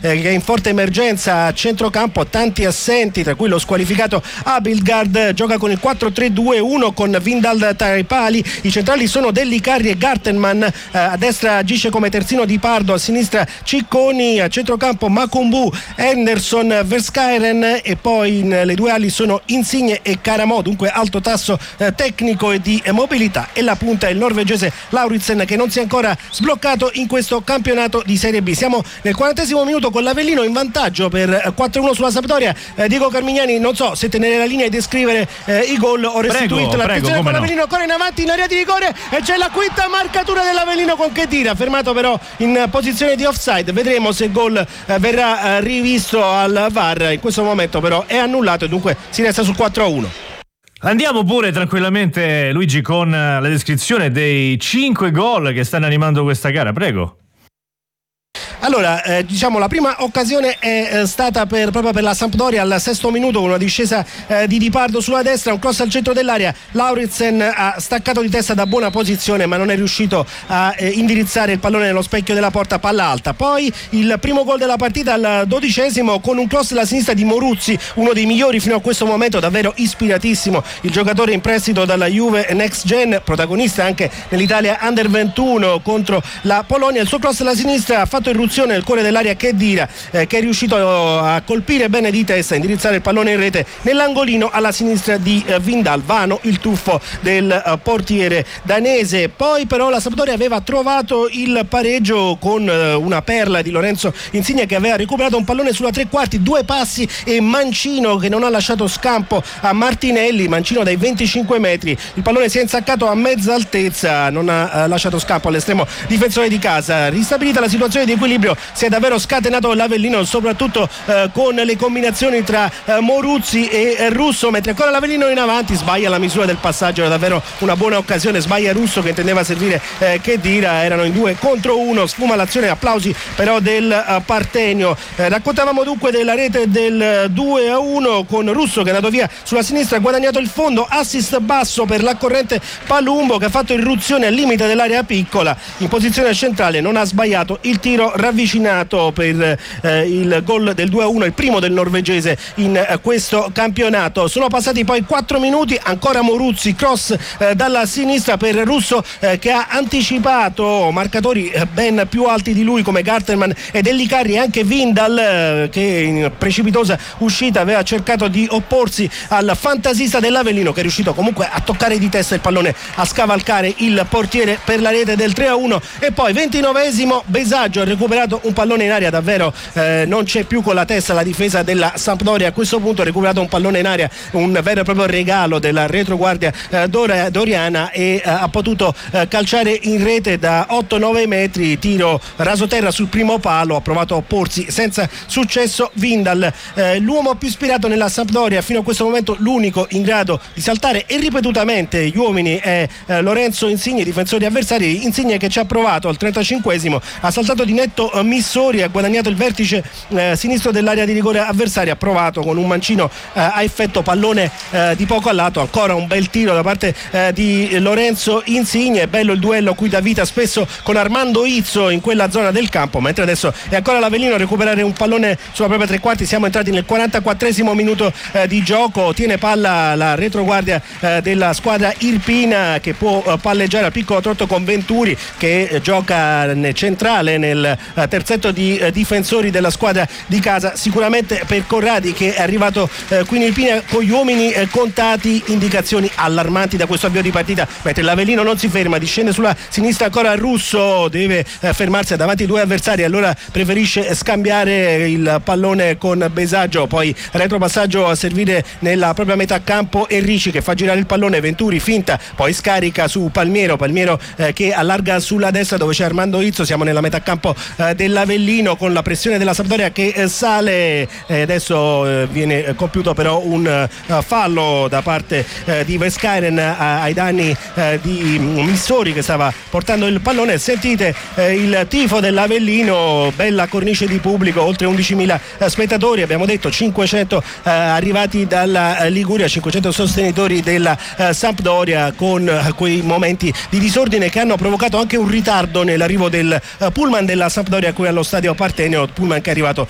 che è in forte emergenza a centrocampo, tanti assenti tra cui lo squalificato Abildgaard, gioca con il 4-3-2-1 con Vindal tra i pali, i centrali sono Dellicarri e Gartenman, a destra agisce come terzino Di Pardo, a sinistra Cicconi, a centrocampo Makumbu, Henderson, Verskeiren e poi le due ali sono Insigne e Karamo, dunque alto tasso tecnico e di mobilità, e la punta è il norvegese Lauritsen che non si è ancora sbloccato in questo campionato di Serie B. Siamo nel 40° minuto con l'Avellino in vantaggio per 4-1 sulla Sampdoria. Diego Carmignani, non so se tenere la linea e descrivere i gol o restituito l'attenzione con l'Avellino ancora in avanti in area di rigore e c'è la quinta marcatura dell'Avellino con Khedira, fermato però in posizione di offside. Vedremo se il gol verrà rivisto al VAR. In questo momento però è annullato e dunque si resta sul 4-1. Andiamo pure tranquillamente, Luigi, con la descrizione dei 5 gol che stanno animando questa gara, prego. Allora, diciamo la prima occasione è stata proprio per la Sampdoria al 6° minuto con una discesa di Di Pardo sulla destra, un cross al centro dell'area, Lauritsen ha staccato di testa da buona posizione ma non è riuscito a indirizzare il pallone nello specchio della porta, palla alta. Poi il primo gol della partita al 12° con un cross alla sinistra di Moruzzi, uno dei migliori fino a questo momento, davvero ispiratissimo il giocatore in prestito dalla Juve Next Gen, protagonista anche nell'Italia Under 21 contro la Polonia. Il suo cross alla sinistra ha fatto irruzione nel cuore dell'area Khedira, che è riuscito a colpire bene di testa, indirizzare il pallone in rete nell'angolino alla sinistra di Vindal. Vano il tuffo del portiere danese. Poi però la Sampdoria aveva trovato il pareggio con una perla di Lorenzo Insigne che aveva recuperato un pallone sulla tre quarti, 2 passi e Mancino che non ha lasciato scampo a Martinelli, Mancino dai 25 metri, il pallone si è insaccato a mezza altezza, non ha lasciato scampo all'estremo difensore di casa. Ristabilita la situazione di equilibrio, si è davvero scatenato l'Avellino, soprattutto con le combinazioni tra Moruzzi e Russo, mentre ancora l'Avellino in avanti sbaglia la misura del passaggio, era davvero una buona occasione, sbaglia Russo che intendeva servire Khedira, erano in 2 contro 1, sfuma l'azione, applausi però del Partenio. Raccontavamo dunque della rete del 2-1 con Russo che è andato via sulla sinistra, ha guadagnato il fondo, assist basso per l'accorrente Palumbo che ha fatto irruzione al limite dell'area piccola, in posizione centrale non ha sbagliato il tiro ravvicinato per il gol del 2-1, il primo del norvegese in questo campionato. Sono passati poi 4 minuti, ancora Moruzzi, cross dalla sinistra per Russo che ha anticipato marcatori ben più alti di lui come Gartenman e Dellicarri e anche Vindal che in precipitosa uscita aveva cercato di opporsi al fantasista dell'Avellino che è riuscito comunque a toccare di testa il pallone, a scavalcare il portiere per la rete del 3-1. E poi 29° Besaggio ha recuperato un pallone in aria, davvero non c'è più con la testa la difesa della Sampdoria, a questo punto ha recuperato un pallone in aria, un vero e proprio regalo della retroguardia doriana e ha potuto calciare in rete da 8-9 metri, tiro rasoterra sul primo palo, ha provato a opporsi senza successo Vindal, l'uomo più ispirato nella Sampdoria fino a questo momento, l'unico in grado di saltare e ripetutamente gli uomini è Lorenzo Insigne, difensori avversari. Insigne che ci ha provato al 35°, ha saltato di netto Missori, ha guadagnato il vertice sinistro dell'area di rigore avversaria, ha provato con un mancino a effetto pallone di poco a lato, ancora un bel tiro da parte di Lorenzo Insigne, bello il duello cui dà vita spesso con Armando Izzo in quella zona del campo, mentre adesso è ancora l'Avellino a recuperare un pallone sulla propria tre quarti. Siamo entrati nel 44° minuto di gioco, tiene palla la retroguardia della squadra irpina che può palleggiare al piccolo trotto con Venturi che gioca centrale nel terzetto di difensori della squadra di casa, sicuramente per Corradi che è arrivato qui in Irpina con gli uomini contati, indicazioni allarmanti da questo avvio di partita, mentre l'Avellino non si ferma, discende sulla sinistra ancora Russo, deve fermarsi davanti ai 2 avversari, allora preferisce scambiare il pallone con Besaggio, poi retropassaggio a servire nella propria metà campo Enrici che fa girare il pallone, Venturi finta, poi scarica su Palmiero che allarga sulla destra dove c'è Armando Izzo. Siamo nella metà campo dell'Avellino con la pressione della Sampdoria che sale, adesso viene compiuto però un fallo da parte di Verskeiren ai danni di Missori che stava portando il pallone. Sentite il tifo dell'Avellino, bella cornice di pubblico, oltre 11.000 spettatori, abbiamo detto 500 arrivati dalla Liguria, 500 sostenitori della Sampdoria, con quei momenti di disordine che hanno provocato anche un ritardo nell'arrivo del pullman della Sampdoria qui allo stadio Partenio, pullman che è arrivato